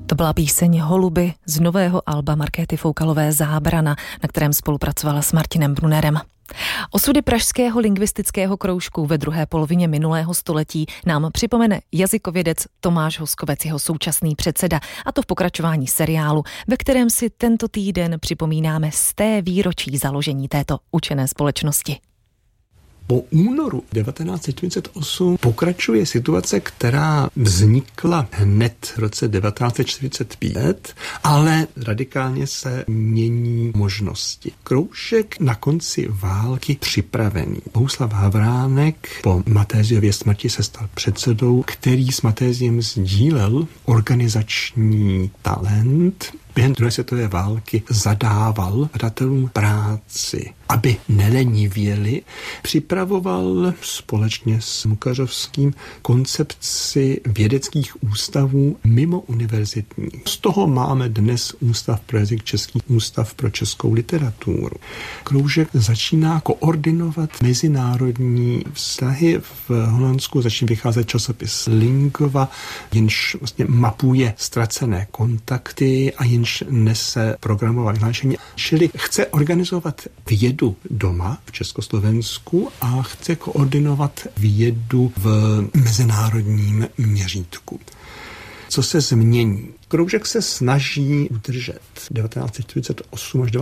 To byla píseň Holuby z nového alba Markéty Foukalové Zábrana, na kterém spolupracovala s Martinem Brunnerem. Osudy pražského lingvistického kroužku ve druhé polovině minulého století nám připomene jazykovědec Tomáš Hoskovec, jeho současný předseda, a to v pokračování seriálu, ve kterém si tento týden připomínáme 100. výročí založení této učené společnosti. Po únoru 1948 pokračuje situace, která vznikla hned v roce 1945, ale radikálně se mění možnosti. Kroužek na konci války připravený. Bohuslav Havránek po Matéziově smrti se stal předsedou, který s Matéziem sdílel organizační talent. Během druhé světové války zadával badatelům práci, aby nelenivěli. Připravoval společně s Mukařovským koncepci vědeckých ústavů mimo univerzitní. Z toho máme dnes Ústav pro jazyk český, Ústav pro českou literaturu. Kroužek začíná koordinovat mezinárodní vztahy. V Holandsku začíná vycházet časopis Lingva, jenž vlastně mapuje ztracené kontakty a jenž nese programové vyhlášení. Čili chce organizovat vědu doma v Československu a chce koordinovat vědu v mezinárodním měřítku. Co se změní? Kroužek se snaží udržet 1948 až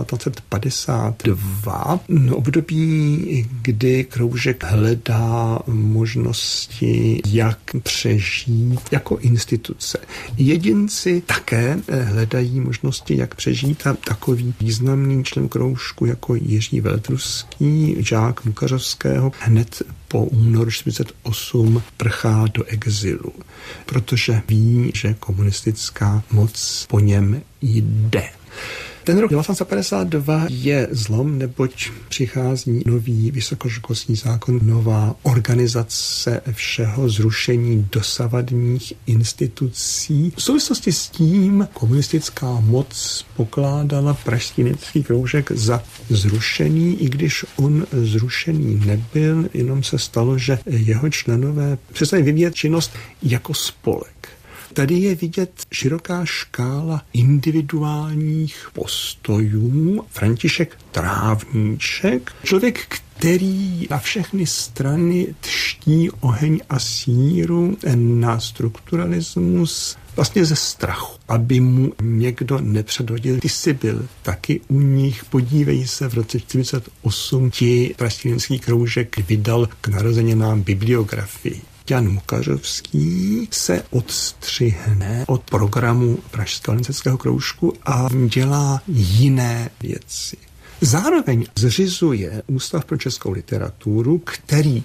1952 období, kdy kroužek hledá možnosti, jak přežít jako instituce. Jedinci také hledají možnosti, jak přežít, a takový významný člen kroužku jako Jiří Veletruský, žák Mukařovského, hned po únoru 1948 prchá do exilu, protože ví, že komunistická moc po něm jde. Ten rok 1952 je zlom, neboť přichází nový vysokoškolský zákon, nová organizace všeho, zrušení dosavadních institucí. V souvislosti s tím komunistická moc pokládala pražský lingvistický kroužek za zrušený, i když on zrušený nebyl, jenom se stalo, že jeho členové přestali vyvíjet činnost jako spolek. Tady je vidět široká škála individuálních postojů. František Trávníček, člověk, který na všechny strany tští oheň a síru na strukturalismus, vlastně ze strachu, aby mu někdo nepředhodil. Ty jsi byl taky u nich, podívej se, v roce 1948 ti pražský lingvistický kroužek vydal k narozeninám bibliografii. Jan Mukařovský se odstřihne od programu pražského lingvistického kroužku a dělá jiné věci. Zároveň zřizuje Ústav pro českou literaturu, který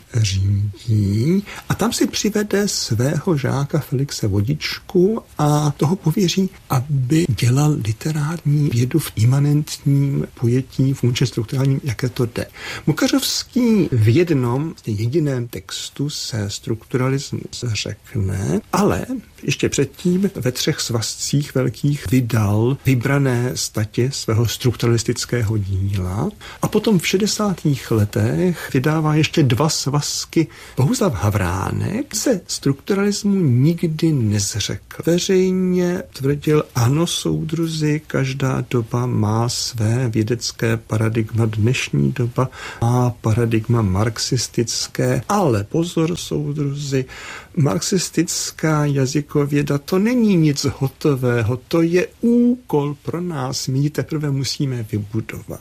řídí, a tam si přivede svého žáka Felixe Vodičku a toho pověří, aby dělal literární vědu v imanentním pojetí, funkčně strukturálním, jaké to jde. Mukařovský v jednom jediném textu se strukturalismus řekne, ale ještě předtím ve 3 svazcích velkých vydal vybrané statě svého strukturalistického díla a potom v 60. letech vydává ještě 2 svazky. Bohuslav Havránek se strukturalismu nikdy nezřekl. Veřejně tvrdil, ano, soudruzi, každá doba má své vědecké paradigma, dnešní doba má paradigma marxistické, ale pozor, soudruzi, marxistická jazykověda, to není nic hotového, to je úkol pro nás, my ji teprve musíme vybudovat.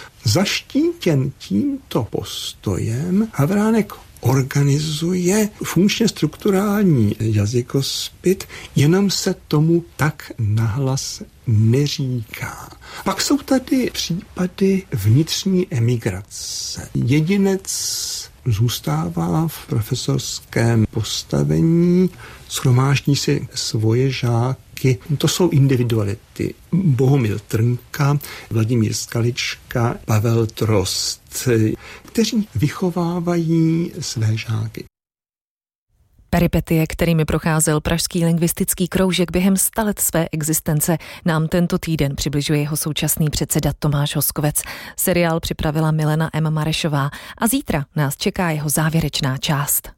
Zaštítěn tímto postojem Havránek organizuje funkčně strukturální jazykospit, jenom se tomu tak nahlas neříká. Pak jsou tady případy vnitřní emigrace. Jedinec zůstává v profesorském postavení, shromáždí si svoje žáky. To jsou individuality. Bohumil Trnka, Vladimír Skalička, Pavel Trost, kteří vychovávají své žáky. Peripetie, kterými procházel pražský lingvistický kroužek během 100 let své existence, nám tento týden přibližuje jeho současný předseda Tomáš Hoskovec. Seriál připravila Milena M. Marešová a zítra nás čeká jeho závěrečná část.